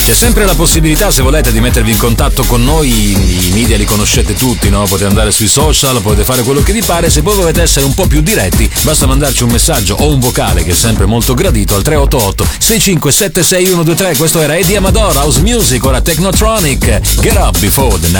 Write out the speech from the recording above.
C'è sempre la possibilità, se volete, di mettervi in contatto con noi. I media li conoscete tutti, no? Potete andare sui social, potete fare quello che vi pare. Se voi volete essere un po' più diretti, basta mandarci un messaggio o un vocale, che è sempre molto gradito, al 388 6576123. Questo era Eddie Amador, House Music, ora Technotronic. Get up before the